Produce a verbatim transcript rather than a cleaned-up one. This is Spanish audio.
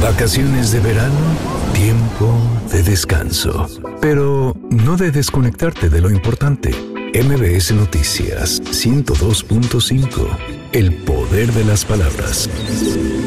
Vacaciones de verano, tiempo de descanso, pero no de desconectarte de lo importante. M B S Noticias ciento dos punto cinco. El poder de las palabras.